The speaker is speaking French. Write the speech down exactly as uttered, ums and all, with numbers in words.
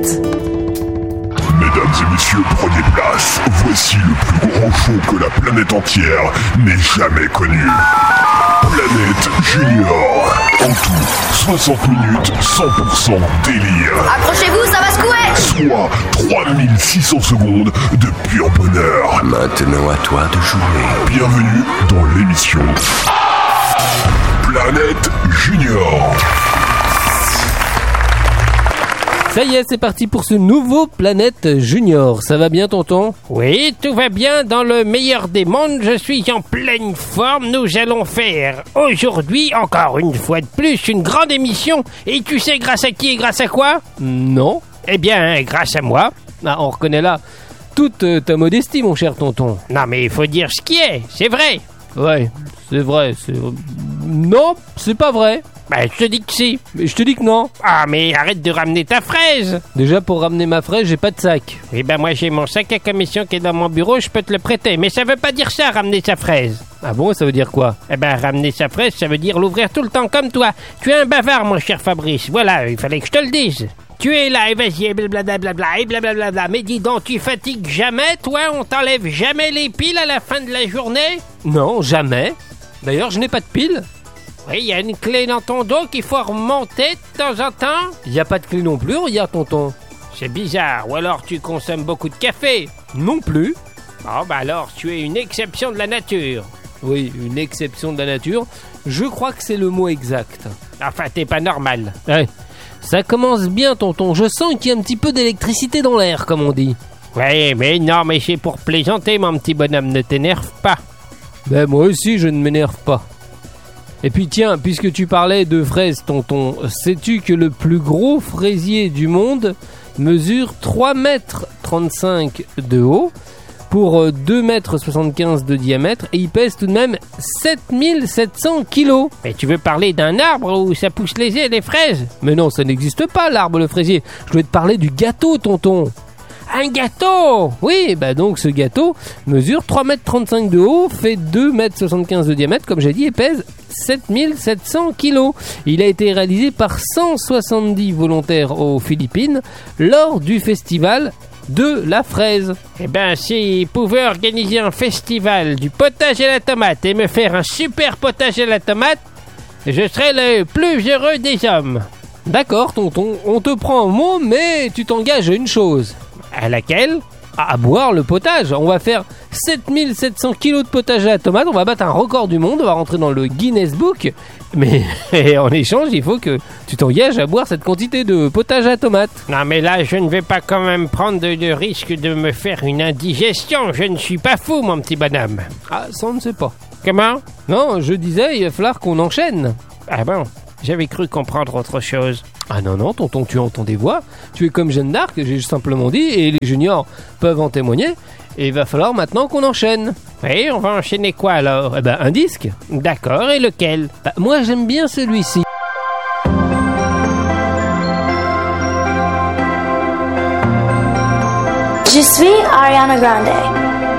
Mesdames et messieurs, prenez place. Voici le plus grand show que la planète entière n'ait jamais connu. Planète Junior. En tout, soixante minutes, cent pour cent délire. Accrochez-vous, ça va secouer. Soit trois mille six cents secondes de pur bonheur. Maintenant à toi de jouer. Bienvenue dans l'émission Planète Junior. Ça y est, c'est parti pour ce nouveau Planète Junior. Ça va bien, tonton ? Oui, tout va bien. Dans le meilleur des mondes, je suis en pleine forme. Nous allons faire aujourd'hui, encore une fois de plus, une grande émission. Et tu sais grâce à qui et grâce à quoi ? Non. Eh bien, grâce à moi. Ah, on reconnaît là toute ta modestie, mon cher tonton. Non, mais il faut dire ce qui est. C'est vrai. Ouais, c'est vrai. C'est... Non, c'est pas vrai. Bah, je te dis que si. Mais je te dis que non. Ah, mais arrête de ramener ta fraise. Déjà, pour ramener ma fraise, j'ai pas de sac. Eh ben, moi, j'ai mon sac à commission qui est dans mon bureau, je peux te le prêter. Mais ça veut pas dire ça, ramener sa fraise. Ah bon, ça veut dire quoi ? Eh ben, ramener sa fraise, ça veut dire l'ouvrir tout le temps comme toi. Tu es un bavard, mon cher Fabrice. Voilà, il fallait que je te le dise. Tu es là, et vas-y, et blablabla, et blablabla. Mais dis donc, tu fatigues jamais, toi ? On t'enlève jamais les piles à la fin de la journée ? Non, jamais. D'ailleurs, je n'ai pas de piles. Oui, il y a une clé dans ton dos qu'il faut remonter de temps en temps. Il n'y a pas de clé non plus, regarde, tonton. C'est bizarre, ou alors tu consommes beaucoup de café. Non plus. Bon, bah alors, tu es une exception de la nature. Oui, une exception de la nature. Je crois que c'est le mot exact. Enfin, t'es pas normal. Ouais. Ça commence bien, tonton. Je sens qu'il y a un petit peu d'électricité dans l'air, comme on dit. Oui, mais non, mais c'est pour plaisanter, mon petit bonhomme. Ne t'énerve pas. Ben, moi aussi, je ne m'énerve pas. Et puis tiens, puisque tu parlais de fraises, tonton, sais-tu que le plus gros fraisier du monde mesure trois mètres trente-cinq de haut pour deux mètres soixante-quinze de diamètre et il pèse tout de même sept mille sept cents kilos. Mais tu veux parler d'un arbre où ça pousse les, les fraises ? Mais non, ça n'existe pas l'arbre le fraisier. Je voulais te parler du gâteau, tonton. Un gâteau ? Oui, bah donc ce gâteau mesure trois mètres trente-cinq de haut, fait deux mètres soixante-quinze de diamètre, comme j'ai dit, et pèse sept mille sept cents kilos. Il a été réalisé par cent soixante-dix volontaires aux Philippines lors du festival de la fraise. Eh ben, s'ils pouvaient organiser un festival du potage à la tomate et me faire un super potage à la tomate, je serais le plus heureux des hommes. D'accord, tonton, on te prend au mot, mais tu t'engages à une chose. À laquelle ? À boire le potage. On va faire sept mille sept cents kilos de potage à la tomate. On va battre un record du monde. On va rentrer dans le Guinness Book. Mais en échange, il faut que tu t'engages à boire cette quantité de potage à la tomate. Non, mais là, je ne vais pas quand même prendre de, de risque de me faire une indigestion. Je ne suis pas fou, mon petit bonhomme. Ah, ça, on ne sait pas. Comment ? Non, je disais, il va falloir qu'on enchaîne. Ah bon ? J'avais cru comprendre autre chose. Ah non, non, tonton, tu entends des voix. Tu es comme Jeanne d'Arc, j'ai simplement dit, et les juniors peuvent en témoigner. Et il va falloir maintenant qu'on enchaîne. Oui, on va enchaîner quoi alors ? Eh ben, un disque. D'accord, et lequel ? Bah, moi, j'aime bien celui-ci. Je suis Ariana Grande.